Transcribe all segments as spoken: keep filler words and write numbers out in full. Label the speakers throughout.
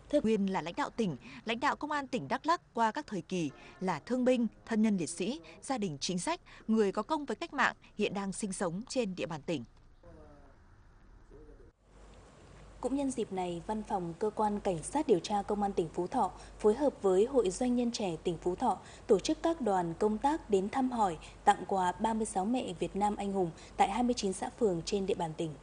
Speaker 1: Thưa nguyên là lãnh đạo tỉnh, lãnh đạo Công an tỉnh Đắk Lắk qua các thời kỳ là thương binh, thân nhân liệt sĩ, gia đình chính sách, người có công với cách mạng hiện đang sinh sống trên địa bàn tỉnh.
Speaker 2: Cũng nhân dịp này, Văn phòng Cơ quan Cảnh sát điều tra Công an tỉnh Phú Thọ phối hợp với Hội Doanh nhân trẻ tỉnh Phú Thọ tổ chức các đoàn công tác đến thăm hỏi, tặng quà ba mươi sáu mẹ Việt Nam anh hùng tại hai mươi chín xã phường trên địa bàn tỉnh.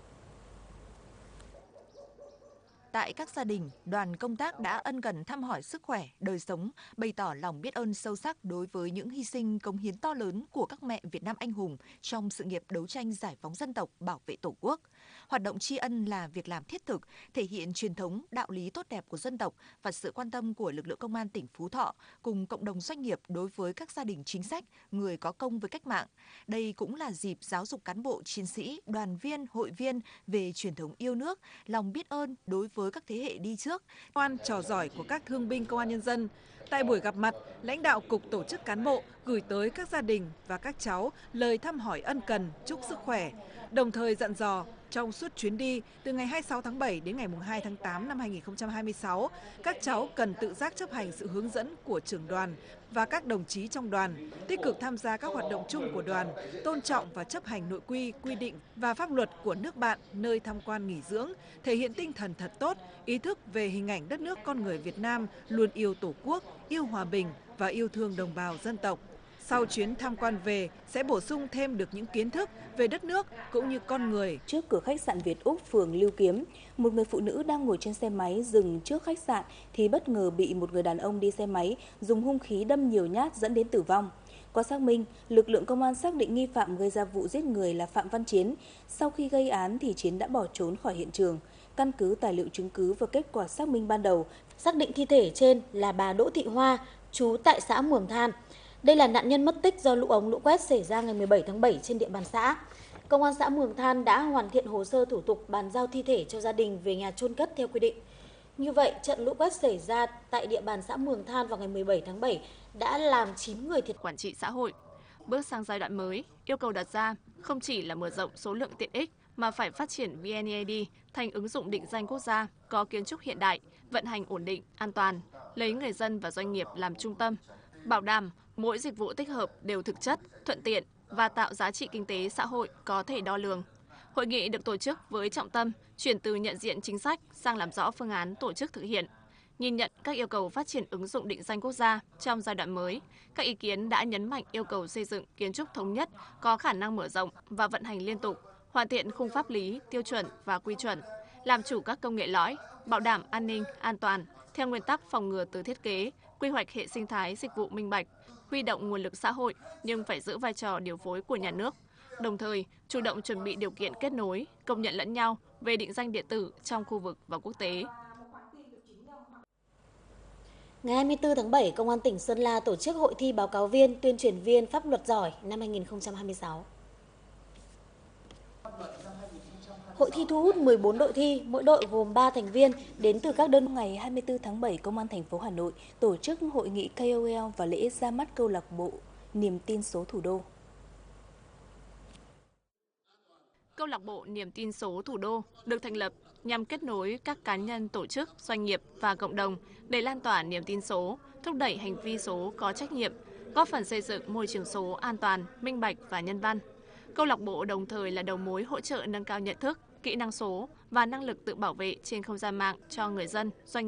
Speaker 1: Tại các gia đình, đoàn công tác đã ân cần thăm hỏi sức khỏe, đời sống, bày tỏ lòng biết ơn sâu sắc đối với những hy sinh cống hiến to lớn của các mẹ Việt Nam anh hùng trong sự nghiệp đấu tranh giải phóng dân tộc, bảo vệ Tổ quốc. Hoạt động tri ân là việc làm thiết thực, thể hiện truyền thống, đạo lý tốt đẹp của dân tộc và sự quan tâm của lực lượng công an tỉnh Phú Thọ cùng cộng đồng doanh nghiệp đối với các gia đình chính sách, người có công với cách mạng. Đây cũng là dịp giáo dục cán bộ, chiến sĩ, đoàn viên, hội viên về truyền thống yêu nước, lòng biết ơn đối với với các thế hệ đi trước,
Speaker 3: oan trò giỏi của các thương binh công an nhân dân. Tại buổi gặp mặt, lãnh đạo Cục Tổ chức Cán bộ gửi tới các gia đình và các cháu lời thăm hỏi ân cần, chúc sức khỏe, đồng thời dặn dò trong suốt chuyến đi từ ngày hai mươi sáu tháng bảy đến ngày hai tháng tám năm hai nghìn không trăm hai mươi sáu, các cháu cần tự giác chấp hành sự hướng dẫn của trưởng đoàn và các đồng chí trong đoàn, tích cực tham gia các hoạt động chung của đoàn, tôn trọng và chấp hành nội quy, quy định và pháp luật của nước bạn nơi tham quan nghỉ dưỡng, thể hiện tinh thần thật tốt, ý thức về hình ảnh đất nước con người Việt Nam luôn yêu Tổ quốc, yêu hòa bình và yêu thương đồng bào dân tộc. Sau chuyến tham quan về sẽ bổ sung thêm được những kiến thức về đất nước cũng như con người.
Speaker 2: Trước cửa khách sạn Việt Úc, phường Lưu Kiếm, một người phụ nữ đang ngồi trên xe máy dừng trước khách sạn thì bất ngờ bị một người đàn ông đi xe máy dùng hung khí đâm nhiều nhát dẫn đến tử vong. Qua xác minh, lực lượng công an xác định nghi phạm gây ra vụ giết người là Phạm Văn Chiến. Sau khi gây án thì Chiến đã bỏ trốn khỏi hiện trường. Căn cứ tài liệu chứng cứ và kết quả xác minh ban đầu,
Speaker 4: xác định thi thể trên là bà Đỗ Thị Hoa, trú tại xã Mường Than. Đây là nạn nhân mất tích do lũ ống lũ quét xảy ra ngày mười bảy tháng bảy trên địa bàn xã. Công an xã Mường Than đã hoàn thiện hồ sơ thủ tục bàn giao thi thể cho gia đình về nhà chôn cất theo quy định. Như vậy, trận lũ quét xảy ra tại địa bàn xã Mường Than vào ngày mười bảy tháng bảy đã làm chín người thiệt.
Speaker 5: Quản trị xã hội bước sang giai đoạn mới, yêu cầu đặt ra không chỉ là mở rộng số lượng tiện ích mà phải phát triển vê en e đê thành ứng dụng định danh quốc gia có kiến trúc hiện đại, vận hành ổn định, an toàn, lấy người dân và doanh nghiệp làm trung tâm, bảo đảm mỗi dịch vụ tích hợp đều thực chất, thuận tiện và tạo giá trị kinh tế xã hội có thể đo lường. Hội nghị được tổ chức với trọng tâm chuyển từ nhận diện chính sách sang làm rõ phương án tổ chức thực hiện. Nhìn nhận các yêu cầu phát triển ứng dụng định danh quốc gia trong giai đoạn mới, các ý kiến đã nhấn mạnh yêu cầu xây dựng kiến trúc thống nhất, có khả năng mở rộng và vận hành liên tục, hoàn thiện khung pháp lý, tiêu chuẩn và quy chuẩn, làm chủ các công nghệ lõi, bảo đảm an ninh, an toàn, theo nguyên tắc phòng ngừa từ thiết kế, quy hoạch hệ sinh thái dịch vụ minh bạch, huy động nguồn lực xã hội nhưng phải giữ vai trò điều phối của nhà nước. Đồng thời, chủ động chuẩn bị điều kiện kết nối, công nhận lẫn nhau về định danh điện tử trong khu vực và quốc tế.
Speaker 4: Ngày hai mươi tư tháng bảy, Công an tỉnh Sơn La tổ chức hội thi báo cáo viên, tuyên truyền viên pháp luật giỏi năm hai nghìn không trăm hai mươi sáu. Hội thi thu hút mười bốn đội thi, mỗi đội gồm ba thành viên đến từ các đơn.
Speaker 2: Ngày hai mươi tư tháng bảy, Công an thành phố Hà Nội tổ chức hội nghị ca o lờ và lễ ra mắt câu lạc bộ Niềm tin số thủ đô.
Speaker 5: Câu lạc bộ Niềm tin số thủ đô được thành lập nhằm kết nối các cá nhân, tổ chức, doanh nghiệp và cộng đồng để lan tỏa niềm tin số, thúc đẩy hành vi số có trách nhiệm, góp phần xây dựng môi trường số an toàn, minh bạch và nhân văn. Câu lạc bộ đồng thời là đầu mối hỗ trợ nâng cao nhận thức, kỹ năng số và năng lực tự bảo vệ trên không gian mạng cho người dân, doanh nghiệp.